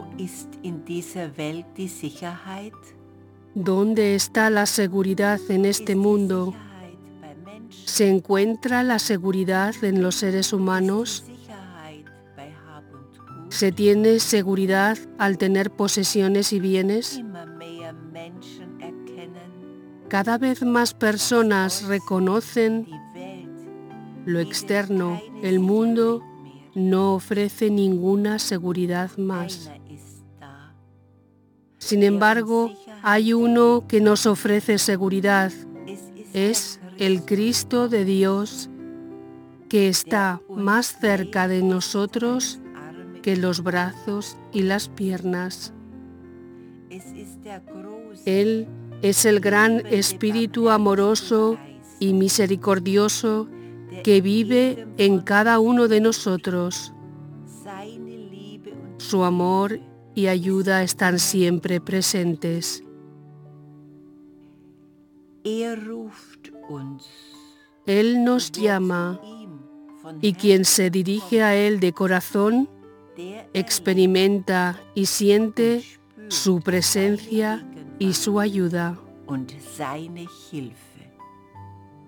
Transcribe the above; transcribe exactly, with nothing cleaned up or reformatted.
ist in dieser Welt die Sicherheit? ¿Dónde está la seguridad en este mundo? ¿Se encuentra la seguridad en los seres humanos? ¿Se tiene seguridad al tener posesiones y bienes? Cada vez más personas reconocen lo externo. El mundo no ofrece ninguna seguridad más. Sin embargo, hay uno que nos ofrece seguridad. Es el Cristo de Dios, que está más cerca de nosotros que los brazos y las piernas. Él es el gran Espíritu amoroso y misericordioso que vive en cada uno de nosotros. Su amor y ayuda están siempre presentes. Él nos llama, y quien se dirige a Él de corazón experimenta y siente su presencia y su ayuda.